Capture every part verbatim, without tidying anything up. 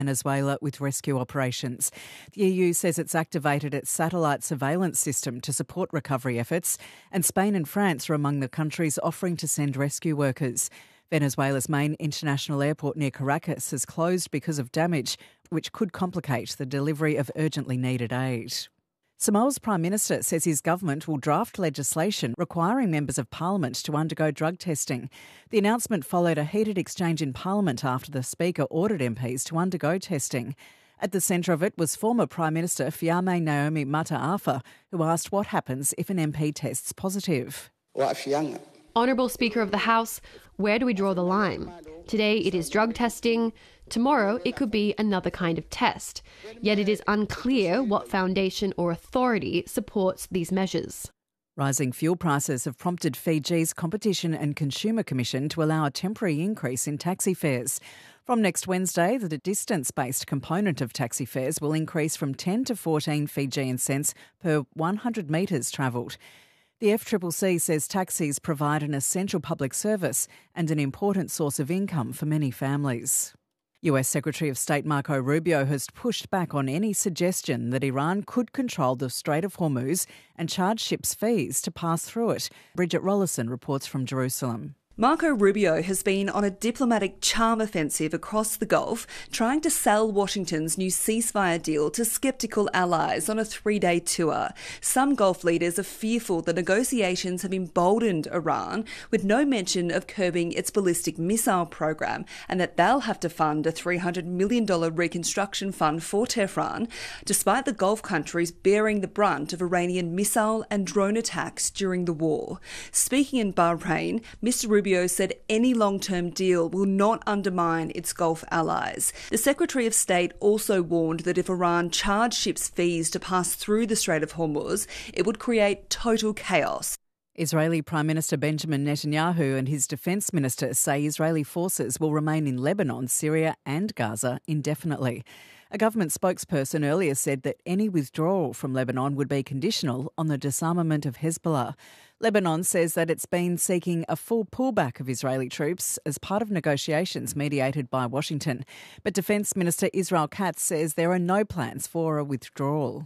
Venezuela with rescue operations. The E U says it's activated its satellite surveillance system to support recovery efforts, and Spain and France are among the countries offering to send rescue workers. Venezuela's main international airport near Caracas has closed because of damage, which could complicate the delivery of urgently needed aid. Samoa's Prime Minister says his government will draft legislation requiring members of Parliament to undergo drug testing. The announcement followed a heated exchange in Parliament after the Speaker ordered M Ps to undergo testing. At the centre of it was former Prime Minister Fiame Naomi Mataafa, who asked what happens if an M P tests positive. Honourable Speaker of the House, where do we draw the line? Today it is drug testing. Tomorrow it could be another kind of test. Yet it is unclear what foundation or authority supports these measures. Rising fuel prices have prompted Fiji's Competition and Consumer Commission to allow a temporary increase in taxi fares. From next Wednesday, the distance-based component of taxi fares will increase from ten to fourteen Fijian cents per one hundred metres travelled. The F C C C says taxis provide an essential public service and an important source of income for many families. U S Secretary of State Marco Rubio has pushed back on any suggestion that Iran could control the Strait of Hormuz and charge ships fees to pass through it. Bridget Rollison reports from Jerusalem. Marco Rubio has been on a diplomatic charm offensive across the Gulf, trying to sell Washington's new ceasefire deal to sceptical allies on a three-day tour. Some Gulf leaders are fearful the negotiations have emboldened Iran, with no mention of curbing its ballistic missile program, and that they'll have to fund a three hundred million dollars reconstruction fund for Tehran, despite the Gulf countries bearing the brunt of Iranian missile and drone attacks during the war. Speaking in Bahrain, Mister Rubio said any long-term deal will not undermine its Gulf allies. The Secretary of State also warned that if Iran charged ships fees to pass through the Strait of Hormuz, it would create total chaos. Israeli Prime Minister Benjamin Netanyahu and his Defence Minister say Israeli forces will remain in Lebanon, Syria and Gaza indefinitely. A government spokesperson earlier said that any withdrawal from Lebanon would be conditional on the disarmament of Hezbollah. Lebanon says that it's been seeking a full pullback of Israeli troops as part of negotiations mediated by Washington. But Defence Minister Israel Katz says there are no plans for a withdrawal.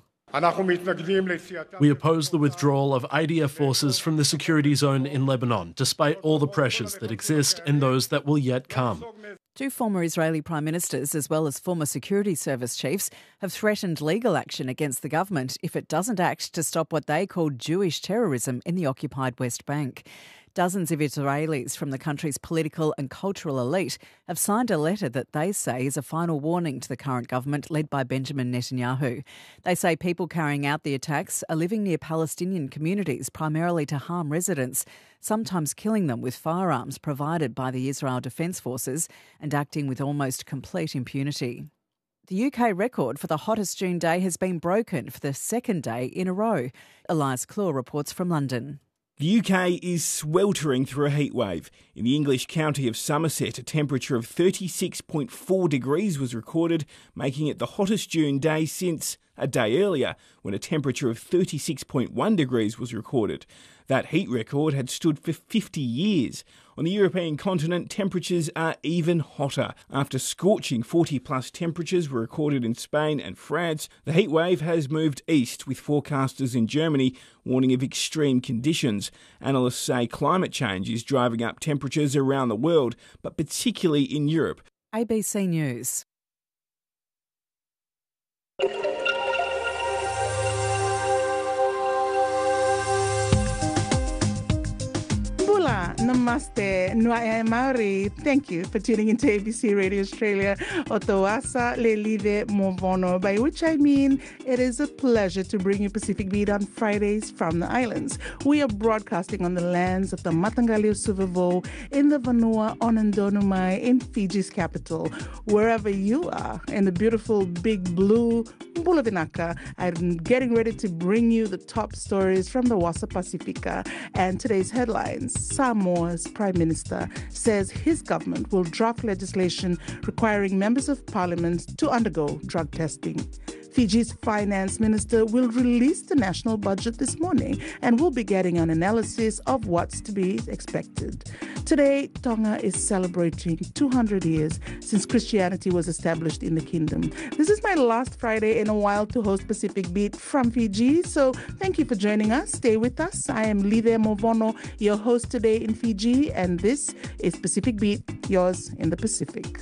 We oppose the withdrawal of I D F forces from the security zone in Lebanon, despite all the pressures that exist and those that will yet come. Two former Israeli prime ministers, as well as former security service chiefs, have threatened legal action against the government if it doesn't act to stop what they call Jewish terrorism in the occupied West Bank. Dozens of Israelis from the country's political and cultural elite have signed a letter that they say is a final warning to the current government led by Benjamin Netanyahu. They say people carrying out the attacks are living near Palestinian communities primarily to harm residents, sometimes killing them with firearms provided by the Israel Defence Forces and acting with almost complete impunity. The U K record for the hottest June day has been broken for the second day in a row. Elias Claw reports from London. The U K is sweltering through a heatwave. In the English county of Somerset, a temperature of thirty-six point four degrees was recorded, making it the hottest June day since a day earlier, when a temperature of thirty-six point one degrees was recorded. That heat record had stood for fifty years. On the European continent, temperatures are even hotter. After scorching forty-plus temperatures were recorded in Spain and France, the heatwave has moved east, with forecasters in Germany warning of extreme conditions. Analysts say climate change is driving up temperatures around the world, but particularly in Europe. A B C News. Namaste, Noa Maori. Thank you for tuning into A B C Radio Australia, Otoasa Le Live Movono, by which I mean it is a pleasure to bring you Pacific Beat on Fridays from the islands. We are broadcasting on the lands of the Matangalio Suvaveau in the Vanua Onondanomai in Fiji's capital. Wherever you are in the beautiful big blue Mbulavinaka, I'm getting ready to bring you the top stories from the Wasa Pacifica and today's headlines. Samoa's Prime Minister says his government will draft legislation requiring members of parliament to undergo drug testing. Fiji's finance minister will release the national budget this morning and we'll be getting an analysis of what's to be expected. Today, Tonga is celebrating two hundred years since Christianity was established in the kingdom. This is my last Friday in a while to host Pacific Beat from Fiji, so thank you for joining us. Stay with us. I am Live Movono, your host today in Fiji, and this is Pacific Beat, yours in the Pacific.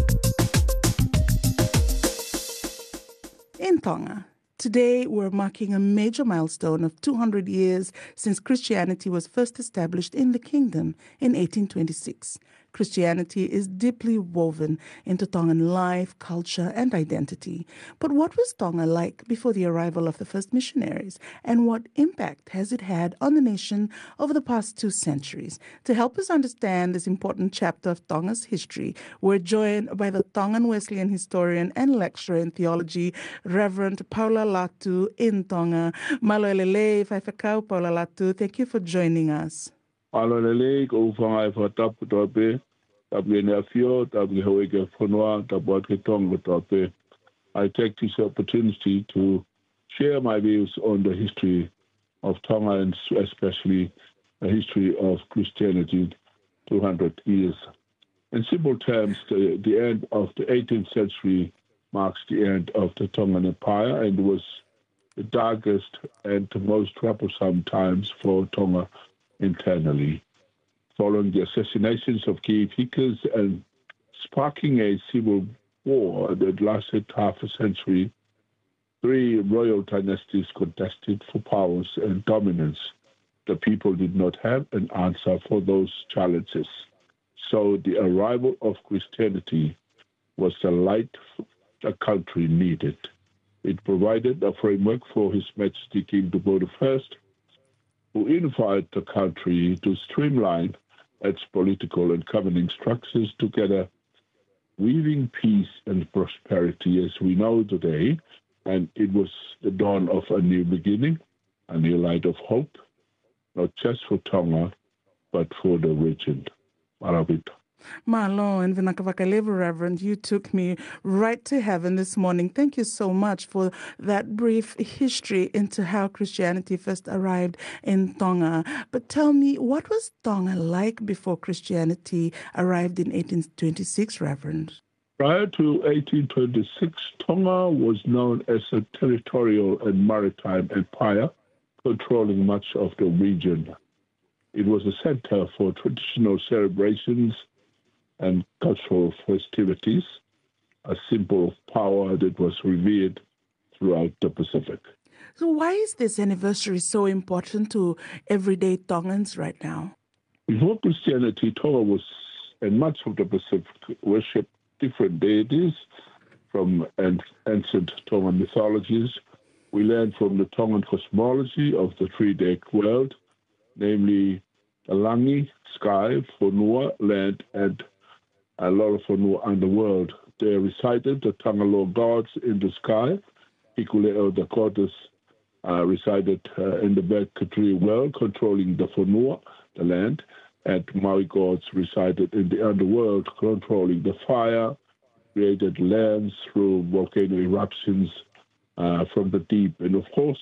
In Tonga, today we're marking a major milestone of two hundred years since Christianity was first established in the kingdom in eighteen twenty-six. Christianity is deeply woven into Tongan life, culture, and identity. But what was Tonga like before the arrival of the first missionaries? And what impact has it had on the nation over the past two centuries? To help us understand this important chapter of Tonga's history, we're joined by the Tongan Wesleyan historian and lecturer in theology, Reverend Paula Latu in Tonga. Maloelele, Faifakau, Paula Latu, thank you for joining us. Alolele ko ufanga fa tapu tope tapu ne afio tapu hoike fonwa tapu ke Tonga tope. I take this opportunity to share my views on the history of Tonga and especially the history of Christianity two hundred years. In simple terms, the, the end of the eighteenth century marks the end of the Tongan Empire and was the darkest and the most troublesome times for Tonga internally, following the assassinations of key figures and sparking a civil war that lasted half a century. Three royal dynasties contested for powers and dominance. The people did not have an answer for those challenges. So the arrival of Christianity was the light the country needed. It provided a framework for His Majesty King Dubois the First, who unified the country to streamline its political and governing structures together, weaving peace and prosperity as we know today. And it was the dawn of a new beginning, a new light of hope, not just for Tonga, but for the region. Maravita. Malo and Vinakavakaleva, Reverend, you took me right to heaven this morning. Thank you so much for that brief history into how Christianity first arrived in Tonga. But tell me, what was Tonga like before Christianity arrived in eighteen twenty-six, Reverend? Prior to eighteen twenty-six, Tonga was known as a territorial and maritime empire, controlling much of the region. It was a center for traditional celebrations and cultural festivities, a symbol of power that was revered throughout the Pacific. So why is this anniversary so important to everyday Tongans right now? Before Christianity, Tonga was, and much of the Pacific, worshipped different deities from ancient Tongan mythologies. We learned from the Tongan cosmology of the three-day world, namely the Langi, sky, Fonua, land, and a lot of Fonua underworld. They recited the Tangaloa gods in the sky. Hikuleo, the goddess, uh, resided uh, in the Berkatri world, controlling the Fonua, the land, and Maui gods resided in the underworld, controlling the fire, created lands through volcano eruptions uh, from the deep. And of course,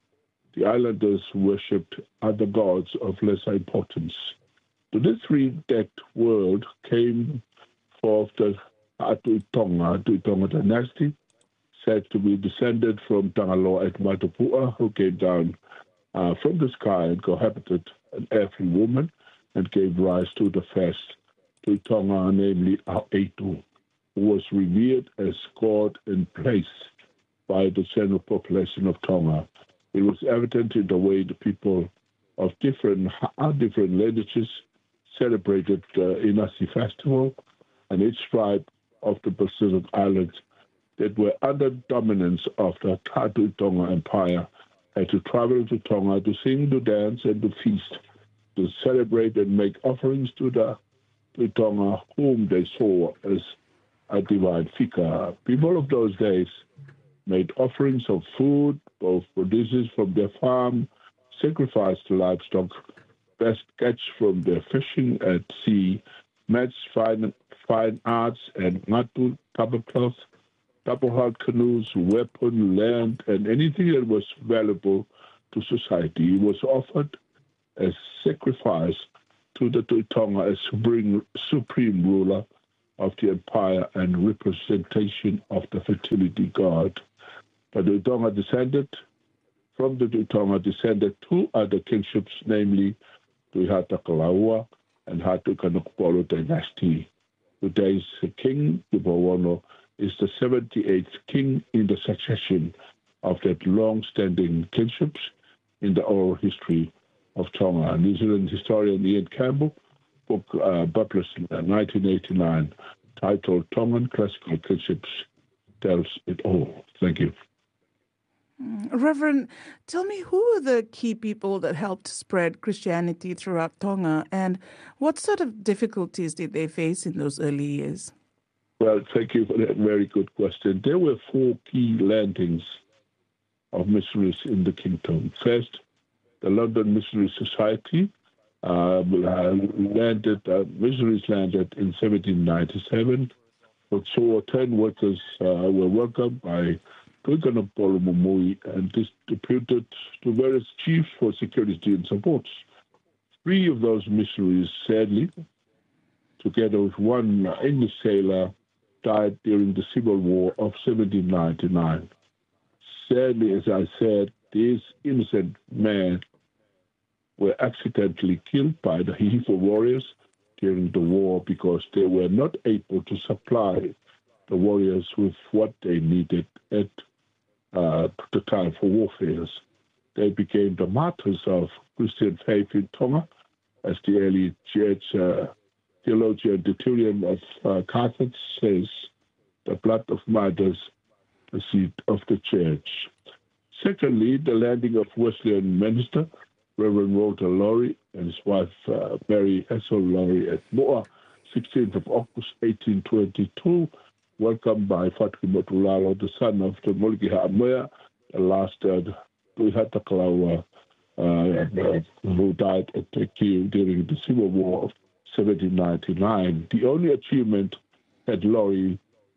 the islanders worshipped other gods of lesser importance. To this three-decked world came forth the Atuitonga, Atuitonga dynasty, said to be descended from Tangaloa at Matapua, who came down uh, from the sky and cohabited an earthly woman and gave rise to the first Tuitonga, namely Aetu, who was revered as God in place by the general population of Tonga. It was evident in the way the people of different different lineages celebrated the Inasi festival, and each tribe of the Pacific Islands that were under dominance of the Tonga Empire had to travel to Tonga to sing, to dance, and to feast, to celebrate and make offerings to the to Tonga, whom they saw as a divine figure. People of those days made offerings of food, both produces from their farm, sacrificed livestock, best catch from their fishing at sea, matched fine, fine arts and ngatu, tablecloth, double-hulled canoes, weapon, land, and anything that was valuable to society was offered as sacrifice to the Tui Tonga as supreme, supreme ruler of the empire and representation of the fertility god. But the Tonga descended, from the Tonga descended two other kingships, namely Tui Hata Kalaua and Hatu Kanokpolo dynasty. Today's king, Tupaono, is the seventy-eighth king in the succession of that long-standing kingships in the oral history of Tonga. New Zealand historian Ian Campbell, book uh, published in nineteen eighty-nine, titled Tongan Classical Kingships, tells it all. Thank you. Reverend, tell me, who are the key people that helped spread Christianity throughout Tonga, and what sort of difficulties did they face in those early years? Well, thank you for that very good question. There were four key landings of missionaries in the kingdom. First, the London Missionary Society uh, landed, uh, missionaries landed in seventeen ninety-seven. So ten workers uh, were welcomed by Tuikanapolo Mumui and distributed to various chiefs for security and support. Three of those missionaries, sadly, together with one English sailor, died during the Civil War of seventeen ninety-nine. Sadly, as I said, these innocent men were accidentally killed by the Hihifo warriors during the war because they were not able to supply the warriors with what they needed at uh, the time for warfare. They became the martyrs of Christian faith in Tonga, as the early church uh, theologian Tertullian of uh, Carthage says, the blood of martyrs, the seed of the church. Secondly, the landing of Wesleyan minister, Reverend Walter Lowry, and his wife uh, Mary Essel Lowry at Moa, sixteenth of August, eighteen twenty-two, welcomed by Fatima Tulalo, the son of the Molikiha Amoya, the last uh, Tuihata Kalaua, uh, who died at Tekiu during the Civil War of seventeen ninety-nine. The only achievement that Lowry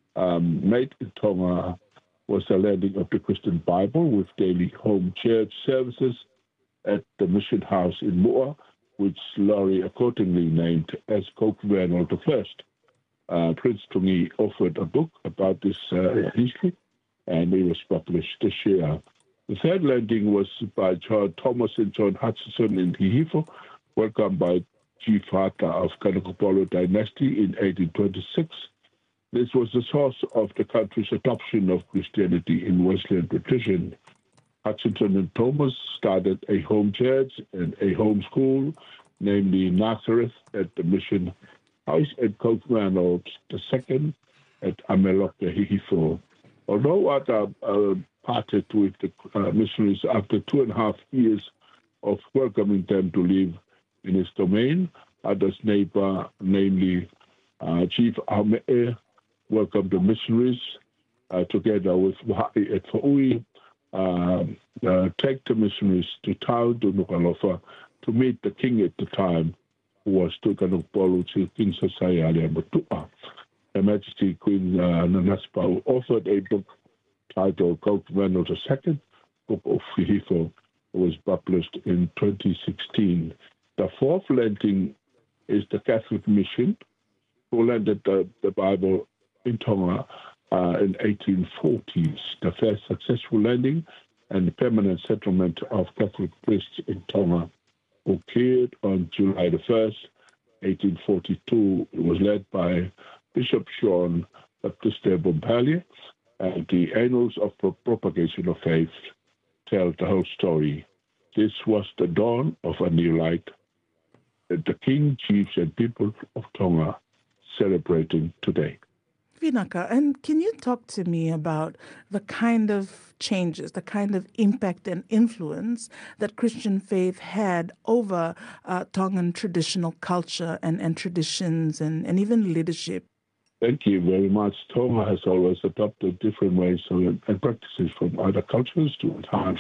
um, made in Tonga was the landing of the Christian Bible with daily home church services at the mission house in Moa, which Lowry accordingly named as Pope Reinald the First. Uh, Prince Tungi offered a book about this uh, history, and it was published this year. The third landing was by John Thomas and John Hutchinson in Hihifo, welcomed by Chief Hata of Kanokopolo dynasty in eighteen twenty-six. This was the source of the country's adoption of Christianity in Wesleyan tradition. Hutchinson and Thomas started a home church and a home school, namely Nazareth at the mission house, and Pope Reinald the Second at Ameloka Hihifo. Although Ata uh, parted with the uh, missionaries after two and a half years of welcoming them to live in his domain, Ata's neighbor, namely uh, Chief Aume'e, welcomed the missionaries uh, together with Wahai at Fa'ui, uh, uh, take the missionaries to town to Nukalofa to meet the king at the time, who was Tukanupolu to King Sasayali Matua. Her Majesty Queen uh, Nanaspa offered a book titled Pope Reinald the Second, Book of Hihifo, was published in twenty sixteen. The fourth landing is the Catholic Mission, who landed the, the Bible in Tonga uh, in eighteen forties. The first successful landing and permanent settlement of Catholic priests in Tonga occurred on July the first, eighteen forty-two. It was led by Bishop Sean Baptiste Bompali, and the Annals of Propagation of Faith tell the whole story. This was the dawn of a new light that the king, chiefs, and people of Tonga celebrating today. Vinaka, and can you talk to me about the kind of changes, the kind of impact and influence that Christian faith had over uh, Tongan traditional culture and, and traditions and, and even leadership? Thank you very much. Tonga has always adopted different ways and practices from other cultures to enhance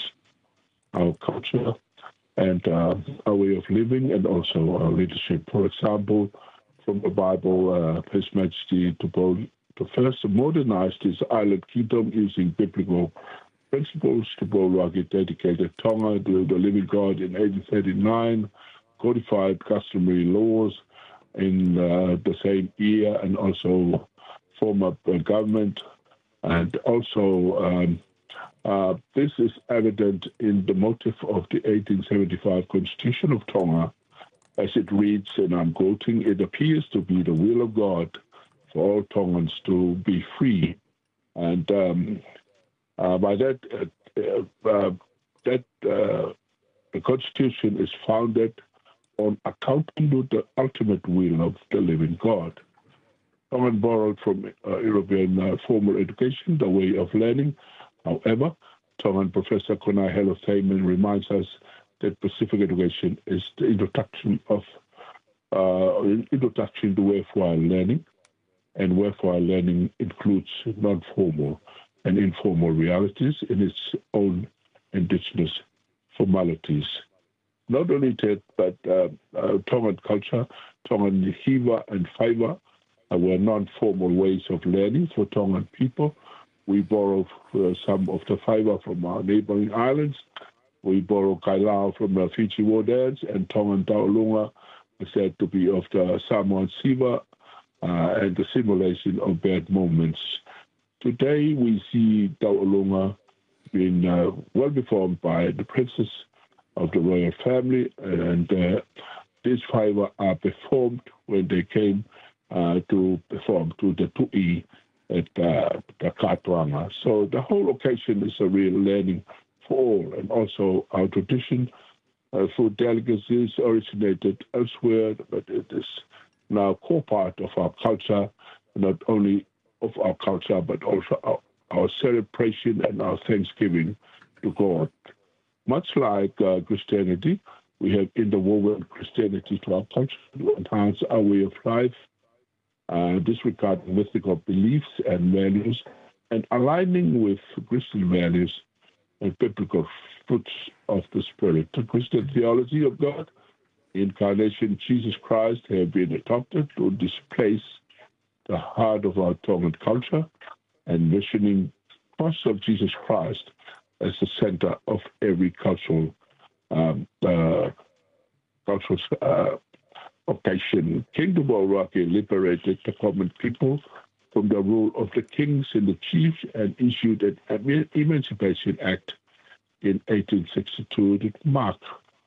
our culture and uh, our way of living and also our leadership. For example, from the Bible, uh, His Majesty to to first modernized his island kingdom using biblical principles. Tupolewa dedicated Tonga to the living God in eighteen thirty-nine. codified customary laws in uh, the same year, and also form up a government. And also, um, uh, this is evident in the motive of the eighteen seventy-five Constitution of Tonga, as it reads, and I'm quoting, "It appears to be the will of God for all Tongans to be free." And um, uh, by that, uh, uh, that uh, the Constitution is founded on accounting to the ultimate will of the living God. Tongan borrowed from uh, European uh, formal education, the way of learning. However, Tongan Professor Konai Helo-Thaman reminds us that Pacific education is the introduction of uh, introduction to worthwhile learning, and worthwhile learning includes non-formal and informal realities in its own indigenous formalities. Not only that, but uh, uh, Tongan culture, Tongan hiva and whaiva uh, were non-formal ways of learning for Tongan people. We borrow uh, some of the whaiva from our neighboring islands. We borrow kailao from the Fiji war dance, and Tongan taulunga is said to be of the Samoan siva uh, and the simulation of bad moments. Today we see taulunga being uh, well performed by the princess of the royal family, and uh, these whaiva are performed when they came uh, to perform to the tu'i at uh, the Katoanga. So the whole occasion is a real learning for all, and also our tradition. Uh, food delicacies originated elsewhere, but it is now a core part of our culture, not only of our culture, but also our, our celebration and our thanksgiving to God. Much like uh, Christianity, we have interwoven Christianity to our culture to enhance our way of life, uh, disregarding mythical beliefs and values, and aligning with Christian values and biblical fruits of the Spirit. The Christian theology of God, incarnation, Jesus Christ, have been adopted to displace the heart of our Tongan culture, and visioning the cross of Jesus Christ as the center of every cultural um, uh, cultural uh, occasion. King Tupauraki liberated the common people from the rule of the kings and the chiefs and issued an Emancipation Act in eighteen sixty-two that marked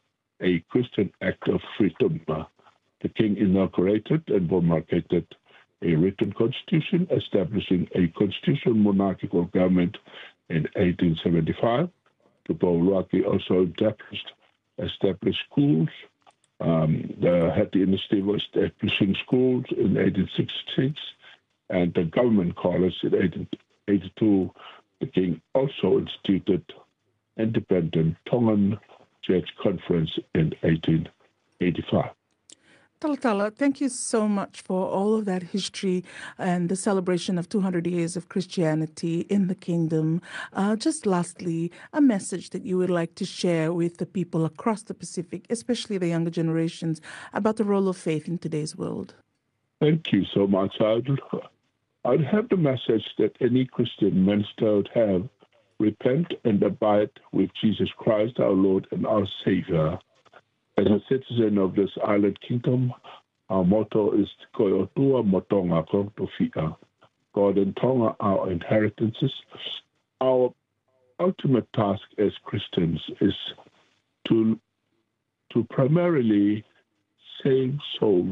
a Christian act of freedom. The king inaugurated and promulgated a written constitution establishing a constitutional monarchical government in eighteen seventy-five. Tupauraki also established, established schools, um, the, had the initiative of establishing schools in eighteen sixty-six, and the government college in eighteen eighty-two. The king also instituted independent Tongan Church Conference in eighteen eighty-five. Talatala, thank you so much for all of that history and the celebration of two hundred years of Christianity in the kingdom. Uh, just lastly, a message that you would like to share with the people across the Pacific, especially the younger generations, about the role of faith in today's world. Thank you so much. I'd, I'd have the message that any Christian minister would have: repent and abide with Jesus Christ, our Lord and our Savior. As a citizen of this island kingdom, our motto is Koiotua Motonga Kontofia. God and Tonga, our inheritances. Our ultimate task as Christians is to, to primarily save souls.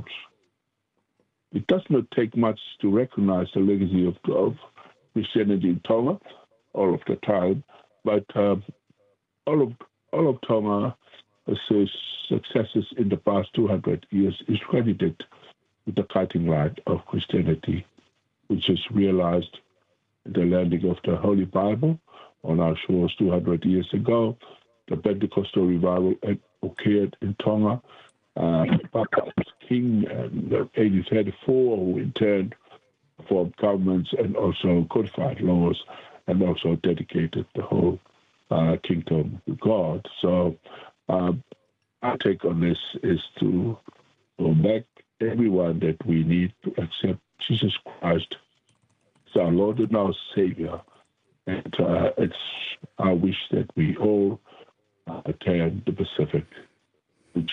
It does not take much to recognize the legacy of, of Christianity in Tonga all of the time, but um, all of all of Tonga successes in the past two hundred years is credited with the cutting light of Christianity, which is realized in the landing of the Holy Bible on our shores two hundred years ago. The Pentecostal revival occurred in Tonga. Uh, Papa was king in eighteen thirty-four, who in turn formed governments and also codified laws, and also dedicated the whole uh, kingdom to God. So um, our take on this is to go back everyone that we need to accept Jesus Christ as our Lord and our Savior. And uh, it's our wish that we all uh, turn the Pacific to Jesus Christ.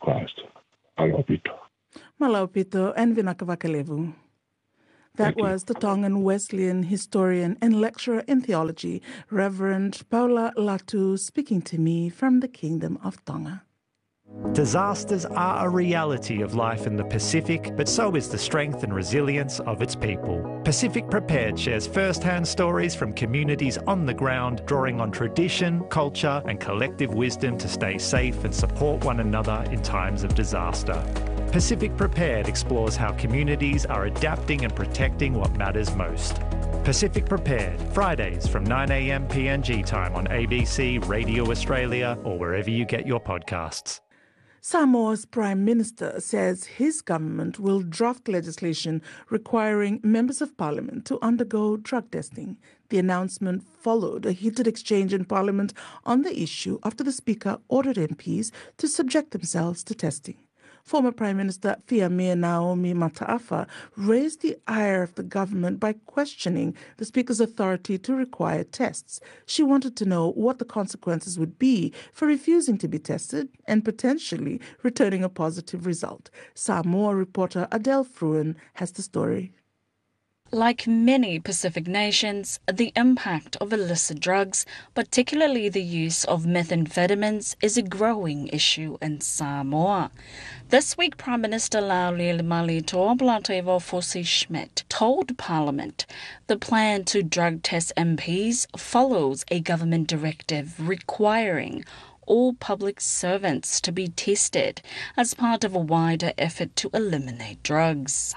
Christ. Malaupito. Malaupito and Vinakavakalevu. That was the Tongan Wesleyan historian and lecturer in theology, Reverend Paula Latu, speaking to me from the Kingdom of Tonga. Disasters are a reality of life in the Pacific, but so is the strength and resilience of its people. Pacific Prepared shares first-hand stories from communities on the ground, drawing on tradition, culture and collective wisdom to stay safe and support one another in times of disaster. Pacific Prepared explores how communities are adapting and protecting what matters most. Pacific Prepared, Fridays from nine a m P N G time on A B C, Radio Australia or wherever you get your podcasts. Samoa's Prime Minister says his government will draft legislation requiring members of parliament to undergo drug testing. The announcement followed a heated exchange in parliament on the issue after the Speaker ordered M Ps to subject themselves to testing. Former Prime Minister Fiamē Naomi Mataafa raised the ire of the government by questioning the Speaker's authority to require tests. She wanted to know what the consequences would be for refusing to be tested and potentially returning a positive result. Samoa reporter Adele Fruin has the story. Like many Pacific nations, the impact of illicit drugs, particularly the use of methamphetamines, is a growing issue in Samoa. This week, Prime Minister Lelemali Toa Fosi Schmidt told Parliament the plan to drug test M Ps follows a government directive requiring all public servants to be tested as part of a wider effort to eliminate drugs.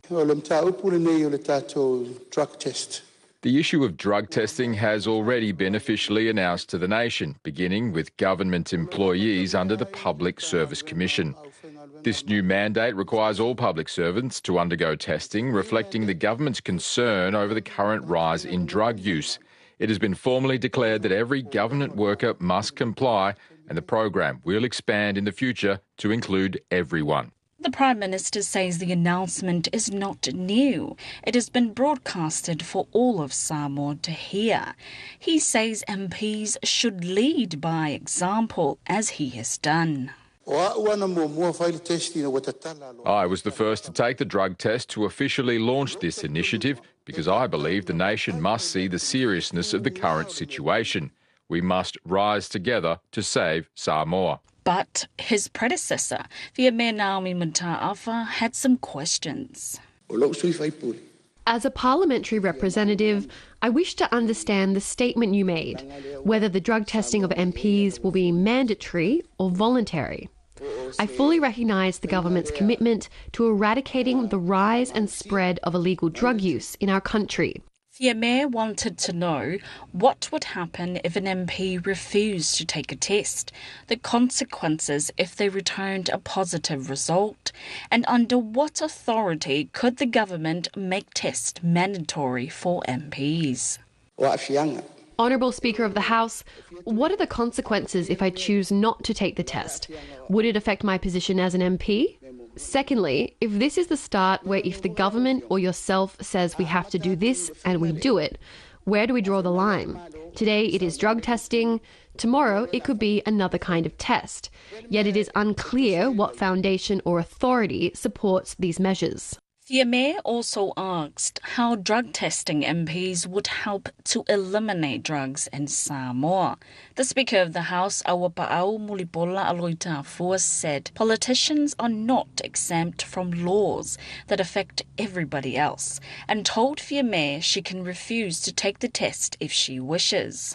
The issue of drug testing has already been officially announced to the nation, beginning with government employees under the Public Service Commission. This new mandate requires all public servants to undergo testing, reflecting the government's concern over the current rise in drug use. It has been formally declared that every government worker must comply, and the program will expand in the future to include everyone. The Prime Minister says the announcement is not new. It has been broadcasted for all of Samoa to hear. He says M Ps should lead by example, as he has done. I was the first to take the drug test to officially launch this initiative because I believe the nation must see the seriousness of the current situation. We must rise together to save Samoa. But his predecessor, Fiamē Naomi Mataafa, had some questions. As a parliamentary representative, I wish to understand the statement you made, whether the drug testing of M Ps will be mandatory or voluntary. I fully recognise the government's commitment to eradicating the rise and spread of illegal drug use in our country. Fiamē wanted to know what would happen if an M P refused to take a test, the consequences if they returned a positive result, and under what authority could the government make tests mandatory for M Ps. Honourable Speaker of the House, what are the consequences if I choose not to take the test? Would it affect my position as an M P? Secondly, if this is the start where if the government or yourself says we have to do this and we do it, where do we draw the line? Today it is drug testing. Tomorrow it could be another kind of test. Yet it is unclear what foundation or authority supports these measures. Fiamē also asked how drug testing M Ps would help to eliminate drugs in Samoa. The Speaker of the House, Awapa'au Mulipola Aloita'afua, said politicians are not exempt from laws that affect everybody else, and told Fiamē she can refuse to take the test if she wishes.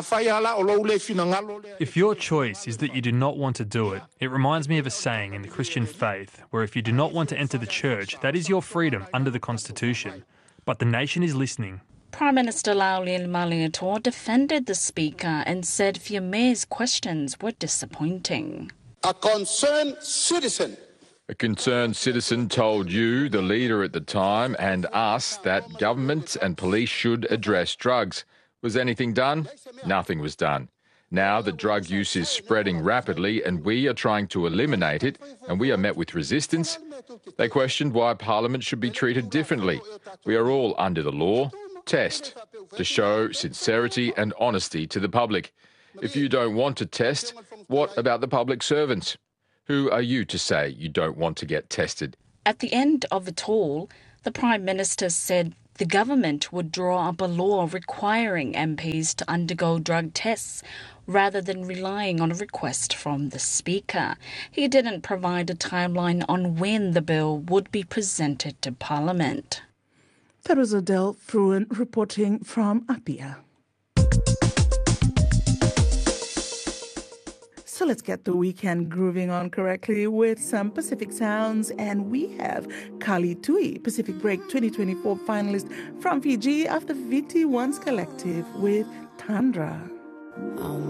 If your choice is that you do not want to do it, it reminds me of a saying in the Christian faith where if you do not want to enter the church, that is your freedom under the Constitution. But the nation is listening. Prime Minister Lelemali Toa defended the Speaker and said Fiamē's questions were disappointing. A concerned citizen. A concerned citizen told you, the leader at the time, and us that government and police should address drugs. Was anything done? Nothing was done. Now that drug use is spreading rapidly and we are trying to eliminate it and we are met with resistance, they questioned why Parliament should be treated differently. We are all under the law. Test. To show sincerity and honesty to the public. If you don't want to test, what about the public servants? Who are you to say you don't want to get tested? At the end of it all, the Prime Minister said the government would draw up a law requiring M Ps to undergo drug tests rather than relying on a request from the Speaker. He didn't provide a timeline on when the bill would be presented to Parliament. That was Adele Fruin reporting from Apia. So let's get the weekend grooving on correctly with some Pacific sounds. And we have Kali Tui, Pacific Break twenty twenty-four finalist from Fiji after V T one's Collective with Tundra. Oh,